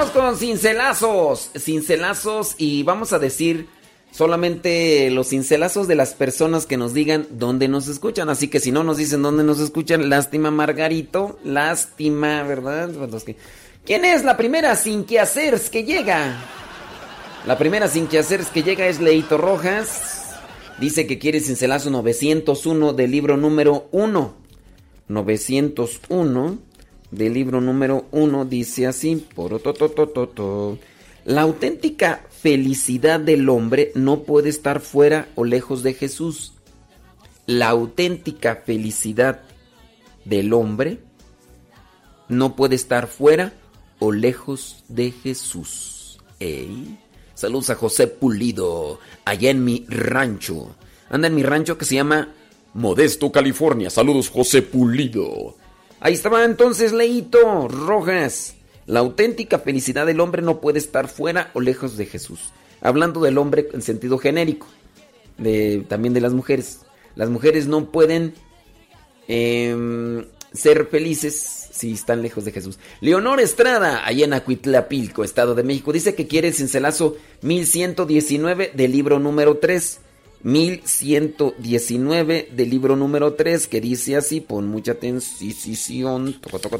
Vamos con cincelazos. Cincelazos y vamos a decir solamente los cincelazos de las personas que nos digan dónde nos escuchan. Así que si no nos dicen dónde nos escuchan, lástima, Margarito. Lástima, ¿verdad? ¿Quién es la primera sin que hacer que llega? La primera sin que hacer que llega es Leito Rojas. Dice que quiere cincelazo 901 del libro número 1. 901 del libro número 1 dice así. La auténtica felicidad del hombre no puede estar fuera o lejos de Jesús. La auténtica felicidad del hombre no puede estar fuera o lejos de Jesús. ¡Ey! Saludos a José Pulido, allá en mi rancho. Anda en mi rancho que se llama Modesto, California. Saludos, José Pulido. Ahí estaba entonces Leito Rojas. La auténtica felicidad del hombre no puede estar fuera o lejos de Jesús. Hablando del hombre en sentido genérico. También de las mujeres. Las mujeres no pueden ser felices si están lejos de Jesús. Leonor Estrada, allá en Acuitlapilco, Estado de México, dice que quiere el cincelazo 1119 del libro número 3. 1119 del libro número 3, que dice así, pon mucha atención.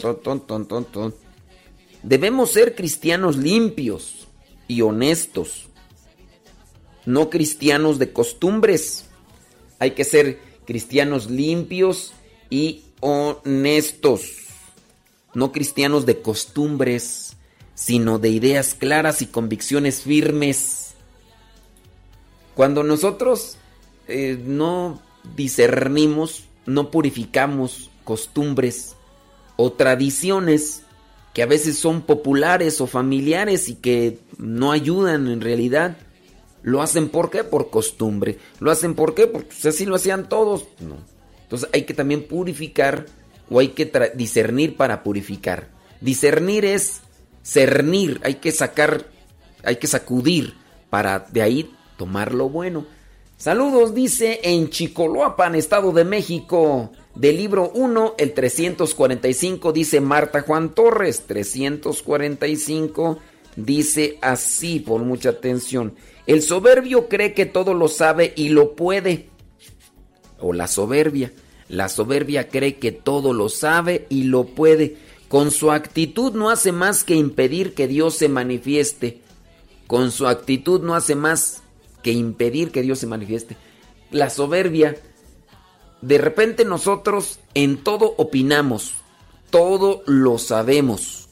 Debemos ser cristianos limpios y honestos, no cristianos de costumbres. Hay que ser cristianos limpios y honestos, no cristianos de costumbres, sino de ideas claras y convicciones firmes. Cuando nosotros no discernimos, no purificamos costumbres o tradiciones que a veces son populares o familiares y que no ayudan en realidad, lo hacen ¿por qué? Por costumbre. ¿Lo hacen por qué? Porque así lo hacían todos. No. Entonces hay que también purificar o hay que discernir para purificar. Discernir es cernir, hay que sacudir para de ahí tomar lo bueno. Saludos, dice en Chicoloapan, Estado de México, del libro 1, el 345, dice Marta Juan Torres. 345 dice así, por mucha atención. El soberbio cree que todo lo sabe y lo puede. O la soberbia cree que todo lo sabe y lo puede. Con su actitud no hace más que impedir que Dios se manifieste. Con su actitud no hace más que impedir que Dios se manifieste. La soberbia, de repente nosotros en todo opinamos, todo lo sabemos.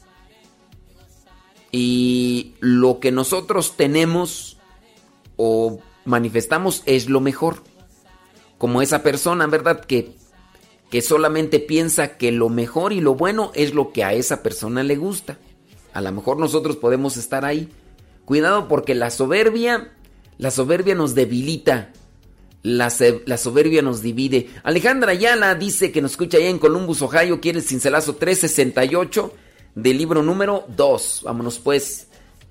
Y lo que nosotros tenemos o manifestamos es lo mejor. Como esa persona, ¿verdad? Que solamente piensa que lo mejor y lo bueno es lo que a esa persona le gusta. A lo mejor nosotros podemos estar ahí. Cuidado porque la soberbia nos debilita. La soberbia nos divide. Alejandra Ayala dice que nos escucha allá en Columbus, Ohio. Quiere el cincelazo 368 del libro número 2. Vámonos pues.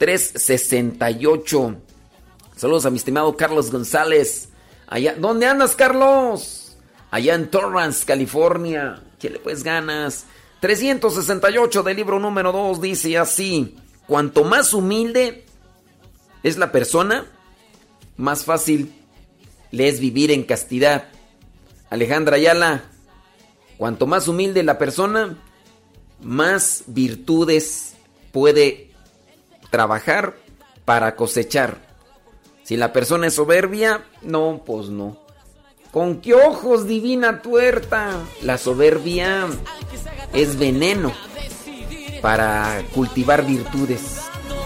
368. Saludos a mi estimado Carlos González. Allá, ¿dónde andas, Carlos? Allá en Torrance, California. Échale pues ganas. 368 del libro número 2 dice así: cuanto más humilde es la persona, más fácil le es vivir en castidad. Alejandra Ayala, cuanto más humilde la persona, más virtudes puede trabajar para cosechar. Si la persona es soberbia, no, pues no. ¿Con qué ojos, divina tuerta? La soberbia es veneno para cultivar virtudes.